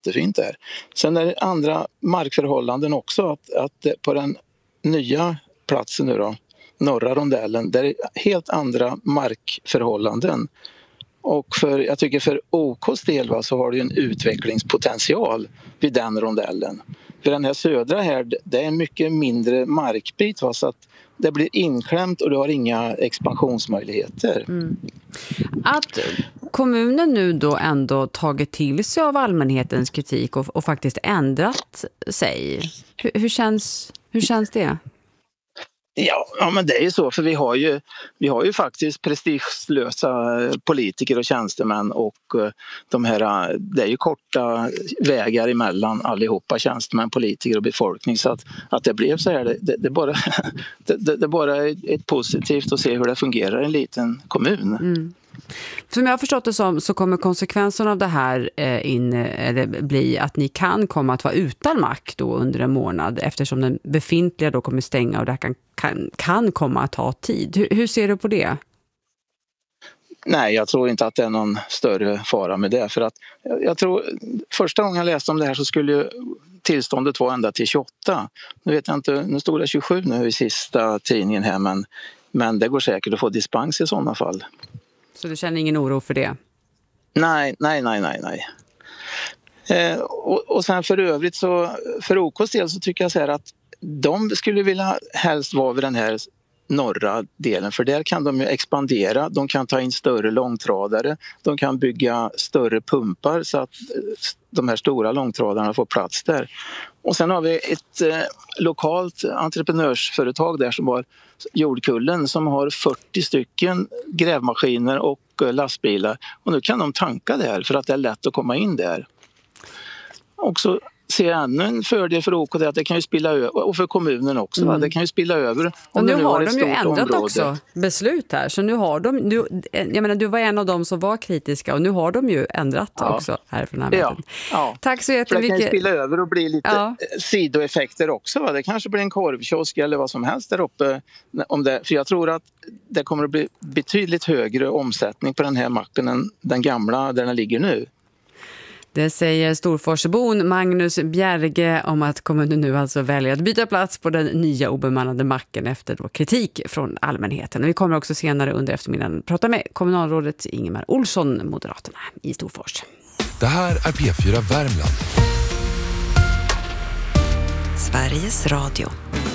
jättefint där. Sen är det andra markförhållanden också, att på den nya platsen nu då, norra rondellen, där är helt andra markförhållanden. Och jag tycker för OKs del så har det en utvecklingspotential vid den rondellen. För den här södra här, det är en mycket mindre markbit, så att det blir inklämt och du har inga expansionsmöjligheter. Att kommunen nu då ändå tagit till sig av allmänhetens kritik och faktiskt ändrat sig. Hur känns det? Ja, men det är ju så, för vi har ju faktiskt prestigelösa politiker och tjänstemän, och det är ju korta vägar emellan allihopa, tjänstemän, politiker och befolkning, så att det blev så här, det är bara ett positivt att se hur det fungerar i en liten kommun. Som jag har förstått det så kommer konsekvensen av det här bli att ni kan komma att vara utan mack då under en månad, eftersom den befintliga då kommer stänga och det här kan komma att ta tid. Hur ser du på det? Nej, jag tror inte att det är någon större fara med det, för att jag tror första gången jag läste om det här så skulle ju tillståndet vara ända till 28. Nu vet jag inte, nu stod det 27 nu i sista tidningen här, men det går säkert att få dispens i sådana fall. Så du känner ingen oro för det? Nej. Och sen för övrigt så, för OKs del så tycker jag så här att de skulle vilja helst vara vid den här norra delen, för där kan de ju expandera, de kan ta in större långtradare, de kan bygga större pumpar så att de här stora långtradarna får plats där. Och sen har vi ett lokalt entreprenörsföretag där som har Jordkullen, som har 40 stycken grävmaskiner och lastbilar, och nu kan de tanka där för att det är lätt att komma in där. Och så ser jag ännu en fördel för OK, att det kan ju spilla över, och för kommunen också, det kan ju spilla över. Och nu har de ju ändrat också beslut här, så nu har jag menar, du var en av dem som var kritiska, och nu har de ju ändrat också här från den här världen. Ja. Tack så jättemycket. För det kan ju spilla över och bli lite sidoeffekter också, va? Det kanske blir en korvkiosk eller vad som helst där uppe, för jag tror att det kommer att bli betydligt högre omsättning på den här macken än den gamla där den ligger nu. Det säger Storforsbon Magnus Bjerge om att kommunen nu alltså väljer att byta plats på den nya obemannade macken efter då kritik från allmänheten. Och vi kommer också senare under eftermiddagen prata med kommunalrådet Ingemar Olsson, Moderaterna i Storfors. Det här är P4 Värmland. Sveriges Radio.